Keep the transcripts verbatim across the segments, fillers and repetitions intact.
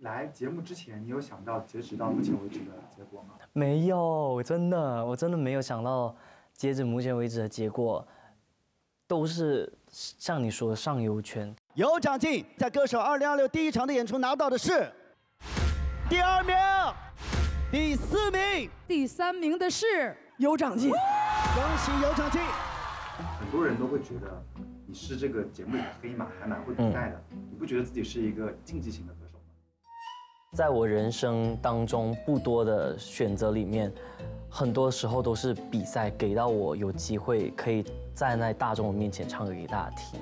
来节目之前，你有想到截止到目前为止的结果吗？ 没有，真的，我真的没有想到，截止目前为止的结果，都是像你说的上游圈。 有长进，在歌手二零二六第一场的演出拿到的是第二名、第四名、 第三名的是有长进， 恭喜有长进。 很多人都会觉得你是这个节目里的黑马，还蛮会比赛的。你不觉得自己是一个竞技型的歌手吗？ 在我人生当中不多的选择里面，很多时候都是比赛给到我有机会可以站在大众面前唱歌给大家听。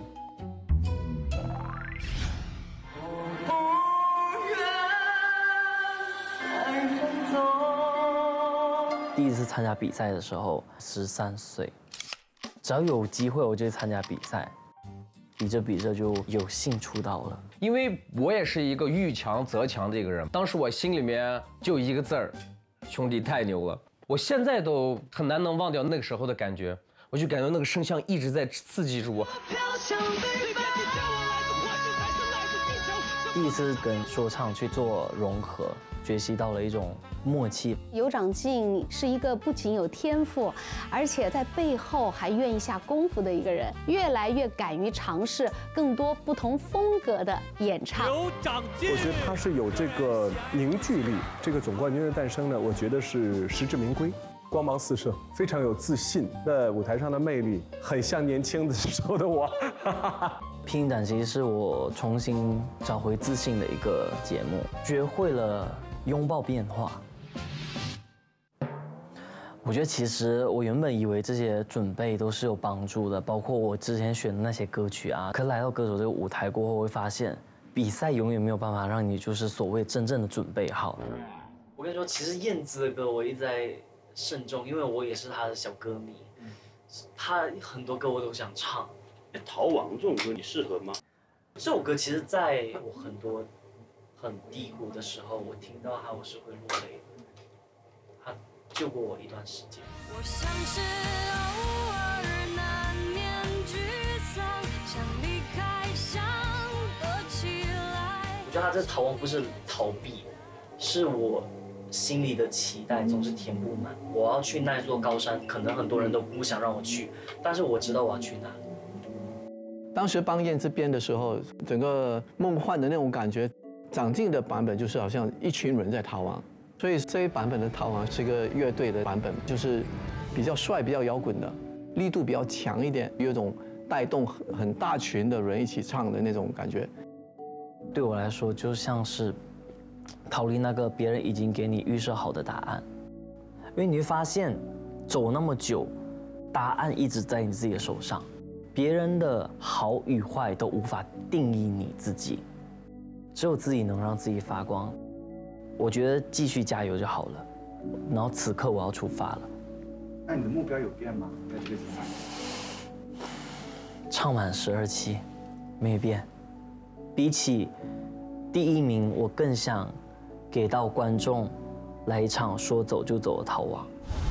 第一次参加比赛的时候，十三岁，只要有机会我就参加比赛，比着比着就有幸出道了。 因为我也是一个遇强则强的一个人，当时我心里面就一个字儿，兄弟太牛了。我现在都很难能忘掉那个时候的感觉，我就感觉那个声响一直在刺激着我。 第一次跟说唱去做融合，学习到了一种默契。 有长进是一个不仅有天赋，而且在背后还愿意下功夫的一个人，越来越敢于尝试更多不同风格的演唱。 有长进， 我觉得他是有这个凝聚力。这个总冠军的诞生呢，我觉得是实至名归。光芒四射，非常有自信，在舞台上的魅力很像年轻的时候的我。 披荆斩棘是我重新找回自信的一个节目，学会了拥抱变化。我觉得其实我原本以为这些准备都是有帮助的，包括我之前选的那些歌曲啊。可来到歌手这个舞台过后，我会发现比赛永远没有办法让你就是所谓真正的准备好。我跟你说，其实燕姿的歌我一直在慎重，因为我也是她的小歌迷，她很多歌我都想唱。 逃亡这种歌你适合吗？ 这首歌其实在我很多很低谷的时候，我听到它我是会落泪的，它救过我一段时间。我像是偶尔难免沮丧，想离开，想躲起来。我觉得他这逃亡不是逃避，是我心里的期待总是填不满。我要去那座高山，可能很多人都不想让我去，但是我知道我要去哪里。 当时帮燕姿编的时候，整个梦幻的那种感觉，长进的版本就是好像一群人在逃亡，所以这一版本的逃亡是一个乐队的版本，就是比较帅、比较摇滚的，力度比较强一点，有一种带动很很大群的人一起唱的那种感觉。对我来说，就像是逃离那个别人已经给你预设好的答案，因为你会发现，走那么久，答案一直在你自己的手上。别人的好与坏都无法定义你自己，只有自己能让自己发光。我觉得继续加油就好了。然后此刻我要出发了。 那你的目标有变吗？在这个节目里， 唱满十二期，没变。比起第一名，我更想给到观众来一场说走就走的逃亡。